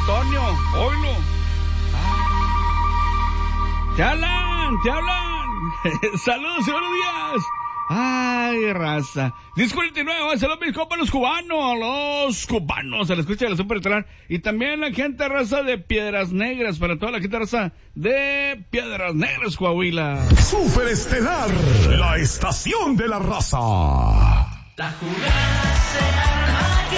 Antonio, oílo. Te hablan. Saludos y buenos días. Ay, raza. 10:49, saludos mis compas los cubanos, se les escucha de la Supertran. Y también la gente raza de Piedras Negras, para toda la gente raza de Piedras Negras, Coahuila. Superestelar, la estación de la raza. La jugada se arma aquí.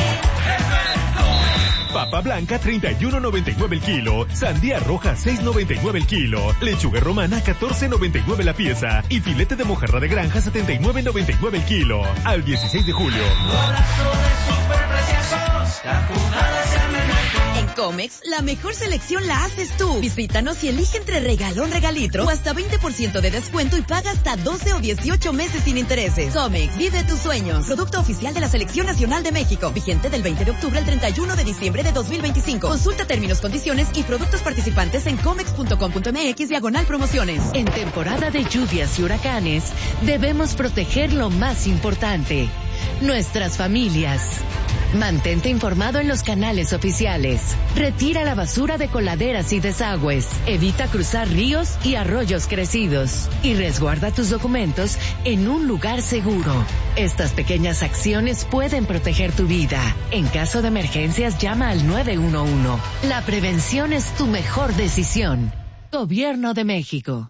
Papa blanca 31.99 el kilo, sandía roja 6.99 el kilo, lechuga romana 14.99 la pieza y filete de mojarra de granja 79.99 el kilo. Al 16 de julio. Golazo de superpreciosos. La jugada se arma aquí. En Comex, la mejor selección la haces tú. Visítanos y elige entre regalón, regalitro o hasta 20% de descuento y paga hasta 12 o 18 meses sin intereses. Comex, vive tus sueños. Producto oficial de la Selección Nacional de México. Vigente del 20 de octubre al 31 de diciembre de 2025. Consulta términos, condiciones y productos participantes en comex.com.mx/promociones. En temporada de lluvias y huracanes, debemos proteger lo más importante: nuestras familias. Mantente informado en los canales oficiales. Retira la basura de coladeras y desagües. Evita cruzar ríos y arroyos crecidos. Y resguarda tus documentos en un lugar seguro. Estas pequeñas acciones pueden proteger tu vida. En caso de emergencias, llama al 911. La prevención es tu mejor decisión. Gobierno de México.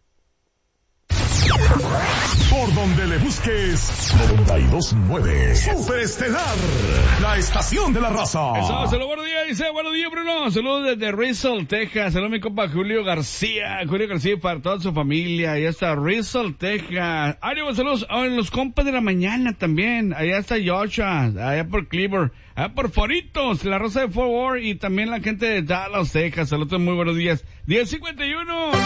Por donde le busques, 92.9 Superestelar, la estación de la raza. Saludos, buenos días, dice, buenos días, Bruno. Saludos desde Rizal, Texas. Saludos mi compa Julio García y para toda su familia. Allá está Rizal, Texas. Ánimo, saludos a los compas de la mañana también. Allá está Joshua, allá por Cleaver, allá por Foritos, la raza de Fort Worth y también la gente de Dallas, Texas. Saludos, muy buenos días. 10:51.